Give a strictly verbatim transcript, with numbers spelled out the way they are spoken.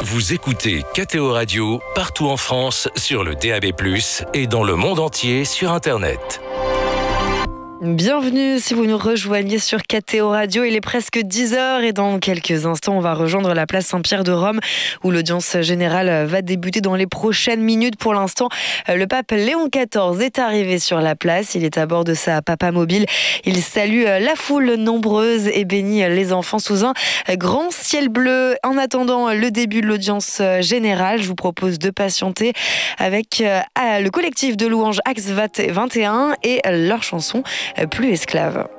Vous écoutez K T O Radio partout en France sur le D A B plus, et dans le monde entier sur Internet. Bienvenue si vous nous rejoignez sur K T O Radio, il est presque dix heures et dans quelques instants on va rejoindre la place Saint-Pierre de Rome où l'audience générale va débuter dans les prochaines minutes. Pour l'instant, le pape Léon quatorze est arrivé sur la place, il est à bord de sa papamobile, il salue la foule nombreuse et bénit les enfants sous un grand ciel bleu. En attendant le début de l'audience générale, je vous propose de patienter avec le collectif de louanges Axe vingt et un et leur chanson Plus esclave.